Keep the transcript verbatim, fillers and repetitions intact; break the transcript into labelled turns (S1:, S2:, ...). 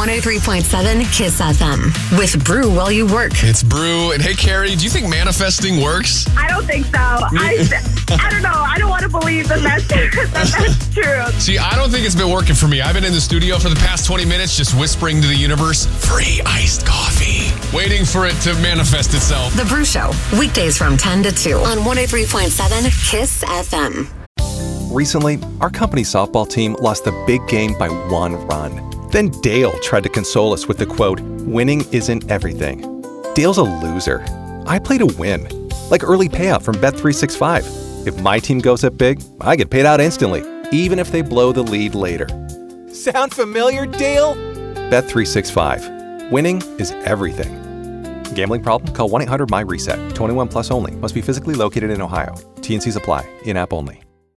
S1: one oh three point seven KISS F M with Brew While You Work.
S2: It's Brew. And hey, Carrie, do you think manifesting works?
S3: I don't think so. I, I don't know. I don't want to believe that that's, that that's true.
S2: See, I don't think it's been working for me. I've been in the studio for the past twenty minutes just whispering to the universe, free iced coffee, waiting for it to manifest itself.
S1: The Brew Show, weekdays from ten to two on one oh three point seven KISS F M.
S4: Recently, our company's softball team lost the big game by one run. Then Dale tried to console us with the quote, winning isn't everything. Dale's a loser. I play to win. Like early payout from Bet three sixty-five. If my team goes up big, I get paid out instantly, even if they blow the lead later. Sound familiar, Dale? Bet three sixty-five. Winning is everything. Gambling problem? Call one eight hundred M Y RESET. twenty-one plus only. Must be physically located in Ohio. T and Cs apply. In-app only.